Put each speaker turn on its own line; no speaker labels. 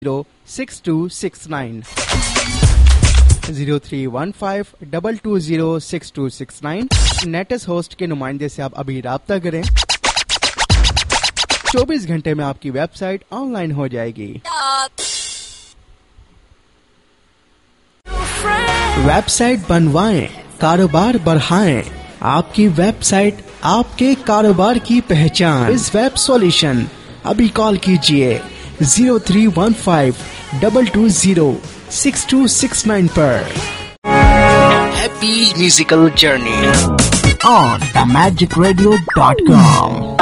6269 0315220669 nets host के नुमाइंदे से आप अभी राब्ता करें। 24 घंटे में आपकी वेबसाइट ऑनलाइन हो जाएगी। वेबसाइट बनवाएं, कारोबार बढ़ाएं। आपकी वेबसाइट आपके कारोबार की पहचान। इस वेब सॉल्यूशन अभी कॉल कीजिए 0315220669 पर। Happy musical journey on themagicradio.com।